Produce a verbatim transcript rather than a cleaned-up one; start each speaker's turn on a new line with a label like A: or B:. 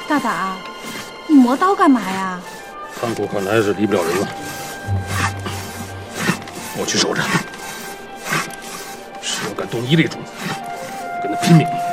A: 大胆，你磨刀干嘛呀？
B: 看苦看来是离不了人了，我去守着。谁要敢动一粒种子，跟他拼命！